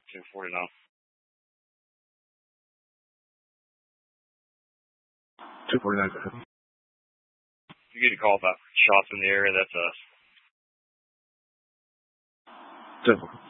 249. You get a call about shots in the area, that's us. 10-4.